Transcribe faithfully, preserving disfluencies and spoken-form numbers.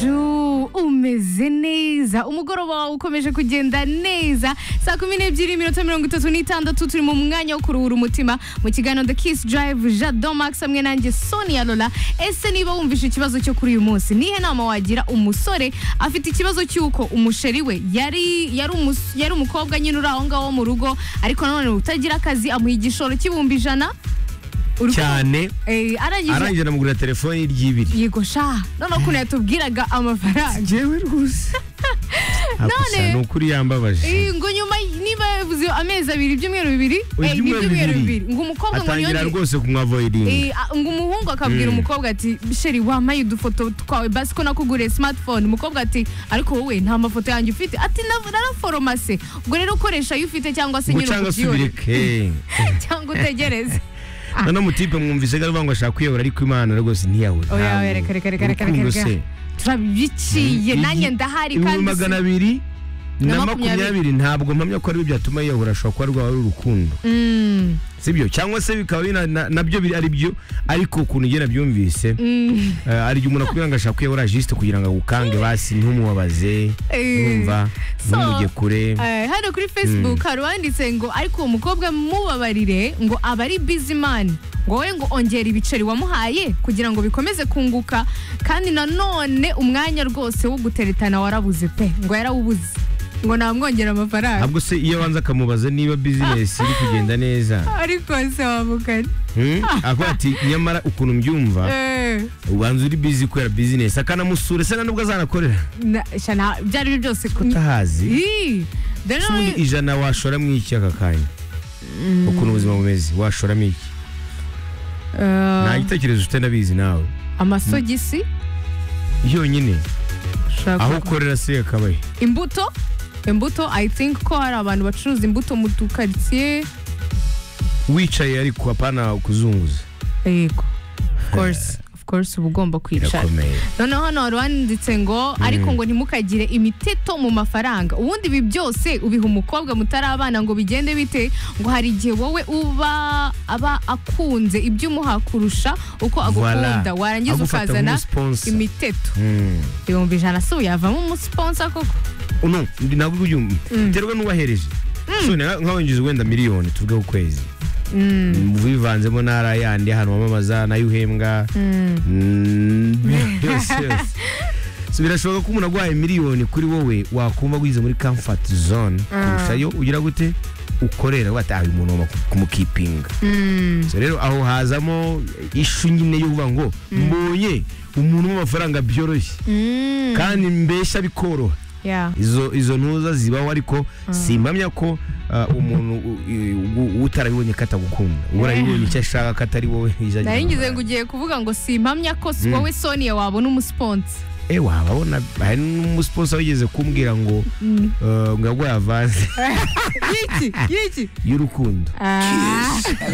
wacu umeze neza, umugoroba wawe ukomeje kugenda neza. Saa kumi n'ebyiri iminota mirongo itatu n'itandatu turi mu mwanya wo kuruhura umutima mu kiganiro The Kiss Drive. Jado Max hamwe nanjye Sonia Lola. Ese niba wumvishe ikibazo cyo kuri uyu munsi, nihe nama wagira umusore afite ikibazo cy'uko umusheri we yari yari umus- yari umukobwa nyine uri aho ngaho mu rugo, ariko nanone utagira akazi, amuha igishoro cy'ibihumbi ijana cyane eh, arangije arangije namugurira telefoni ry'ibiri. yego sha none ukuntu yatubwiraga amafaranga Jewe rwose None- ni ukuri yambabaje. Eh, ngo nyuma niba yavuze amezi abiri ibyumweru bibiri Oya, eh, ibyumweru n'ibyumweru bibiri. bibiri ngo umukobwa ngo atangira niyonge rwose kumwavoidinga. Eh, a- ngo umuhungu akabwira Mm. umukobwa ati sheri wamaye udufoto twawe basi ko nakuguriye smartphone. Umukobwa ati ariko wowe nta mafoto yanjye ufite, ati "Na- naraforomase." Ubwo rero ukoresha ayo ufite cyangwa se nyine Gucanga ukubyiyorere subireke. cyangwa utegereze. None mutipe mwumvise ko avuga ngo ashaka kwiyahura ariko Imana rwose ntiyahura. Oya, Ntabwo. oya, reka, reka, reka, reka, Urukundo reka. se. turabiciye nanjye ndahari ibihumbi kandi magana si- abiri Na na makumyabiri. makumyabiri ntabwo mpamya ko ari byo byatuma yiyahura, ashobora kuba rwaba ari urukundo. Mm, Sibyo, cyangwa se bikaba bina- na- nabyo biri ari byo, ariko ukuntu ugenda byumvise mm. eh, ari umuntu akubwira ngo ashaka kwiyahura juste kugira ngo agukange basi ntumubabaze, Eh, urumva, so, ntumujye kure. Eh, hano kuri Facebook hari uwanditse ngo ariko uwo mukobwa mubabarire ngo aba ari busy man, ngo wowe ngo ongera ibiceri wamuhaye kugira ngo bikomeze kunguka, kandi nanone umwanya rwose wo guteretana warabuze pe, ngo yarawubuze ngo namwongera amafaranga. Ntabwo se iyo abanza akamubaza niba business iri kugenda neza, Ariko se wamukanye hmm? Avuga ati nyamara ukuntu mbyumva eh ubanza uri busy kubera business, akanamusura se nubwo azanakorera na- shana byari byo byose ku utahazi. Ii, then Ubundi I- ijana washoramo iki aka kanya? Ukuntu ubuzima bumeze washoramo iki? eh, Nta gitekerezo ufite ndabizi nawe amasogisi yonyine ushaka aho ku- ukorera se akabaye. imbuto imbuto I think ko hari abantu bacuruza imbuto mu dukaritsiye. Wicaye ariko apana kuzunguza. Yego, of course of course uba ugomba kwicara. Birakomeye. Noneho hano hari wanditse ngo ariko ngo ntimukagire imiteto mu mafaranga, ubundi ibi byose ubiha umukobwa mutarabana ngo bigende bite, ngo hari igihe wowe uba aba akunze ibyo umuha kurusha uko agukunda, Voilà. warangiza Agufata ukazana nk'umusponsor. imiteto. Hmm. Ibihumbi ijana se uyavamo umusponsa koko? Uno ntabwo ubyumva. Terwa n'ubahereje. So nk'awengize wenda miliyoni tuvuge ku kwezi. Mm. Bivanzemo ntara yandi ahantu wamamaza nayo uhembwa. Mm, yose yose. So birashoboka ko umuntu agwaye miliyoni kuri wowe wakumva wize muri comfort zone kurushayo ugira gute ukorera wataye umuntu wo kumukipinga. Mm. So rero aho hazamo ishu nyine yo kuvuga ngo mbonye umuntu mu mafaranga byoroshye Mm. kandi mbesha bikoroha. Yeah. Izo izo ntuza zibaho, ariko simpamya ko uh, umuntu u- u- utarabibonye katagukunda urabibonye icyo ashaka katari wowe ijanye. Naringize ngo ugiye kuvuga ngo simpamya ko si wowe Sonia wabona umusponsa. Eh wababona hari n'umusponsor wigeze kumbwira ngo uh, ngo yagwaye avance Yiki yiki y'urukundo. Ah.